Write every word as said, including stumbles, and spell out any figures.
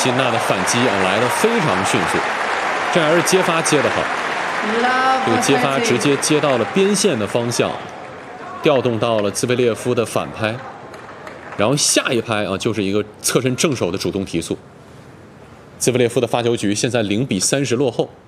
齐娜的反击啊来得非常迅速，这还是接发接得好，这个接发直接接到了边线的方向，调动到了兹维列夫的反拍，然后下一拍啊就是一个侧身正手的主动提速。兹维列夫的发球局现在零比三十落后。